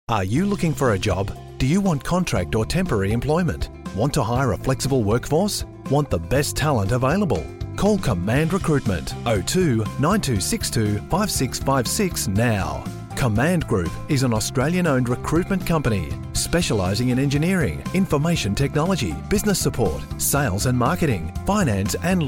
Are you looking for a job? Do you want contract or temporary employment? Want to hire a flexible workforce? Want the best talent available? Call Command Recruitment 02 9262 5656 now. Command Group is an Australian-owned recruitment company specialising in engineering, information technology, business support, sales and marketing, finance and